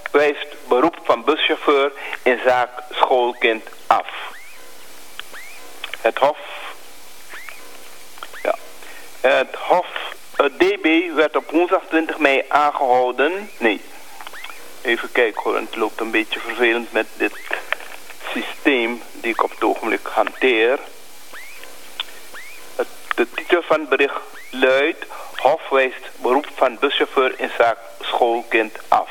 wijst beroep van buschauffeur in zaak schoolkind af. Het DB werd op woensdag 20 mei aangehouden. Nee, even kijken hoor, het loopt een beetje vervelend met dit systeem die ik op het ogenblik hanteer. De titel van het bericht luidt: Hof wijst beroep van buschauffeur in zaak schoolkind af.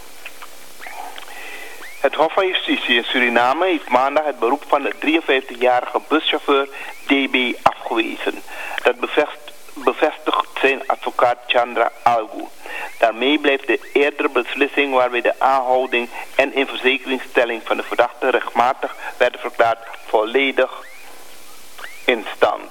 Het Hof van Justitie in Suriname heeft maandag het beroep van de 53-jarige buschauffeur DB afgewezen. Dat bevestigt zijn advocaat Chandra Algu. Daarmee blijft de eerdere beslissing waarbij de aanhouding en inverzekeringstelling van de verdachte rechtmatig werden verklaard volledig in stand.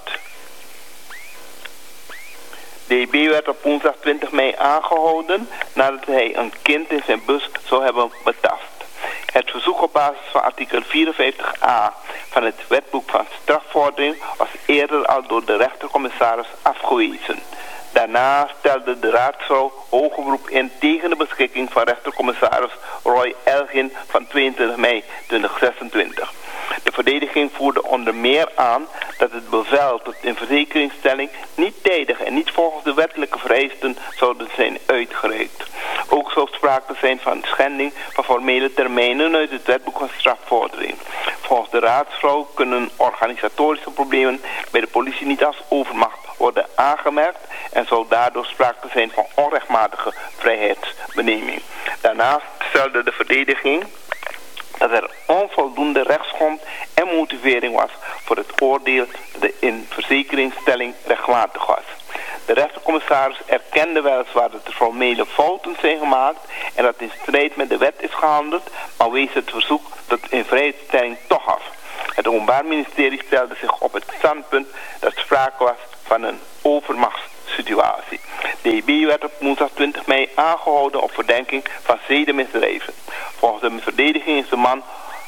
DB werd op woensdag 20 mei aangehouden nadat hij een kind in zijn bus zou hebben betast. Het verzoek op basis van artikel 54a van het wetboek van strafvordering was eerder al door de rechtercommissaris afgewezen. Daarna stelde de raadsvrouw hoger beroep in tegen de beschikking van rechtercommissaris Roy Elgin van 22 mei 2026. De verdediging voerde onder meer aan dat het bevel tot inverzekeringstelling niet tijdig en niet volgens de wettelijke vereisten zouden zijn uitgereikt. Ook zou sprake zijn van schending van formele termijnen uit het wetboek van strafvordering. Volgens de raadsvrouw kunnen organisatorische problemen bij de politie niet als overmacht worden aangemerkt en zou daardoor sprake zijn van onrechtmatige vrijheidsbeneming. Daarnaast stelde de verdediging dat er onvoldoende rechtsgrond en motivering was voor het oordeel dat de inverzekeringstelling rechtmatig was. De rechtercommissaris erkende weliswaar dat er formele fouten zijn gemaakt en dat in strijd met de wet is gehandeld, maar wees het verzoek tot invrijheidstelling toch af. Het Openbaar Ministerie stelde zich op het standpunt dat sprake was van een overmachtssituatie. DB werd op woensdag 20 mei aangehouden op verdenking van zedenmisdrijven. Volgens de verdediging is de man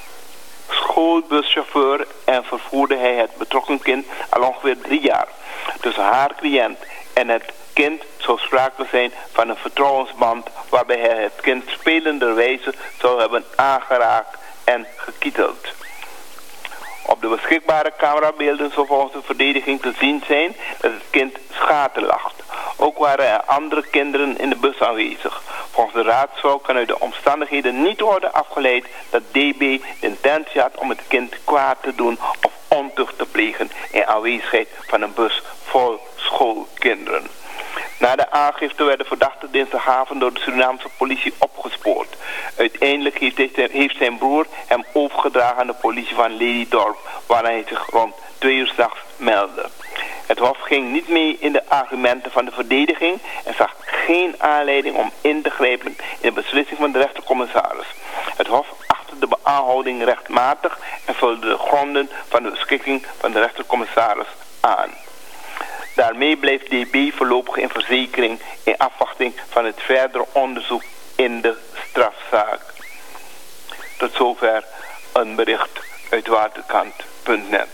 schoolbuschauffeur en vervoerde hij het betrokken kind al ongeveer 3 jaar. Tussen haar cliënt en het kind zou sprake zijn van een vertrouwensband waarbij hij het kind spelenderwijze zou hebben aangeraakt en gekieteld. Op de beschikbare camerabeelden zou volgens de verdediging te zien zijn dat het kind schaterlacht. Ook waren er andere kinderen in de bus aanwezig. Volgens de raadsvrouw kan uit de omstandigheden niet worden afgeleid dat DB de intentie had om het kind kwaad te doen of ontucht te plegen in aanwezigheid van een bus vol schoolkinderen. Na de aangifte werd de verdachte dinsdagavond door de Surinaamse politie opgespoord. Uiteindelijk heeft zijn broer hem overgedragen aan de politie van Lelydorp, waar hij zich rond 2 uur 's nachts meldde. Het Hof ging niet mee in de argumenten van de verdediging en zag geen aanleiding om in te grijpen in de beslissing van de rechtercommissaris. Het Hof achtte de aanhouding rechtmatig en vulde de gronden van de beschikking van de rechtercommissaris aan. Daarmee blijft DB voorlopig in verzekering in afwachting van het verdere onderzoek in de strafzaak. Tot zover een bericht uit waterkant.net.